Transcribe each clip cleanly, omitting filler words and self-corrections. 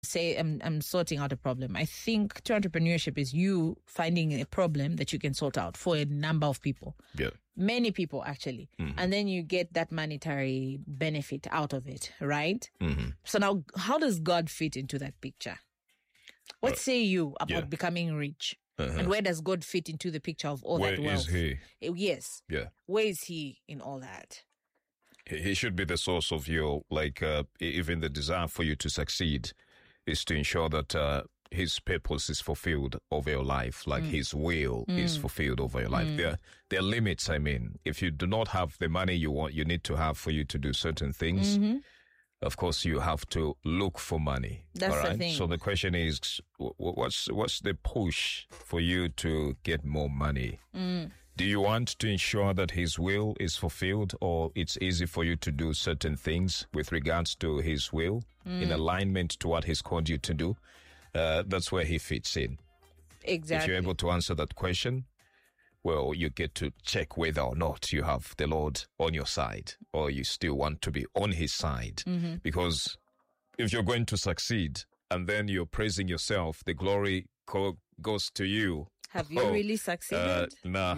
say I'm sorting out a problem. I think to entrepreneurship is you finding a problem that you can sort out for a number of people. Yeah. Many people, actually. And then you get that monetary benefit out of it, right? So now, how does God fit into that picture? What say you about becoming rich? And where does God fit into the picture of all that wealth? Where is he? Yes. Yeah. Where is he in all that? He should be the source of your, even the desire for you to succeed is to ensure that his purpose is fulfilled over your life, like his will is fulfilled over your life. There are limits. I mean, if you do not have the money you need to have for you to do certain things, of course, you have to look for money. That's all right? the thing. So the question is, what's the push for you to get more money? Do you want to ensure that his will is fulfilled, or it's easy for you to do certain things with regards to his will in alignment to what he's called you to do? That's where he fits in. Exactly. If you're able to answer that question, well, you get to check whether or not you have the Lord on your side, or you still want to be on his side. Because if you're going to succeed and then you're praising yourself, the glory goes to you. Have you really succeeded? No.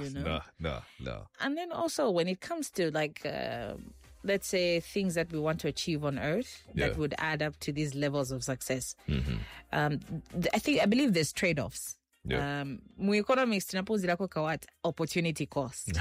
And then also when it comes to let's say things that we want to achieve on earth that would add up to these levels of success. I believe there's trade-offs. Yeah. Economics what opportunity cost.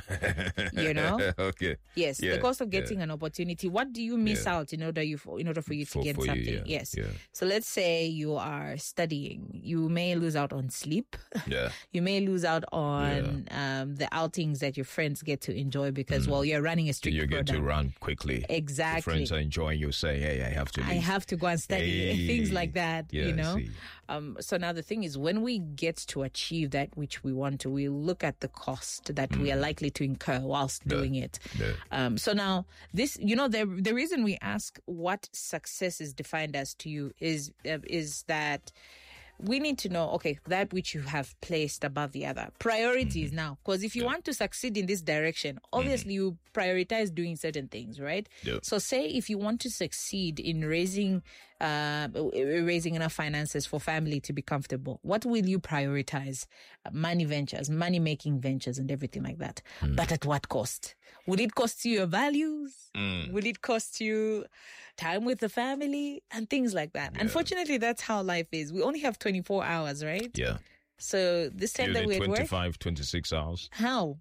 Okay. Yes, the cost of getting an opportunity. What do you miss out in order for you to get something? Yes. Yeah. So let's say you are studying. You may lose out on sleep. Yeah. You may lose out on the outings that your friends get to enjoy because you're running a strict program. You get to run quickly. Exactly. Your friends are enjoying. You say, "Hey, I have to leave. I have to go and study." Things like that. Yeah, So now the thing is, when we get to achieve that which we want to, we look at the cost that we are likely to incur whilst doing it. So now this, the reason we ask what success is defined as to you is that we need to know, okay, that which you have placed above the other. Priorities now. Because if you want to succeed in this direction, obviously you prioritize doing certain things, right? So say if you want to succeed in raising enough finances for family to be comfortable, what will you prioritize? Money ventures, money-making ventures and everything like that. But at what cost? Will it cost you your values? Will it cost you time with the family and things like that? Unfortunately, that's how life is. We only have 24 hours, right? Yeah. So this time that we're at work, 25, 26 hours. How?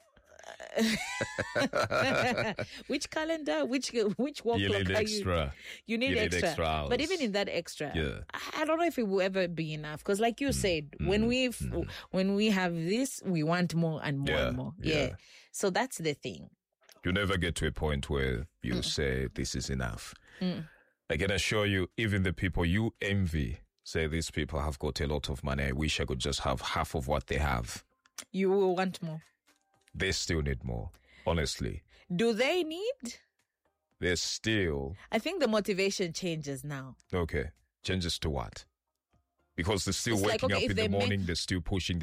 Which calendar? Which work you need extra. You need extra hours. But even in that extra, I don't know if it will ever be enough. Because, like you said, when we have this, we want more and more and more. Yeah. So that's the thing. You never get to a point where you say this is enough. I can assure you, even the people you envy say these people have got a lot of money. I wish I could just have half of what they have. You will want more. They still need more, honestly. Do they need? They're still... I think the motivation changes now. Okay. Changes to what? Because they're still waking up in the morning, they're still pushing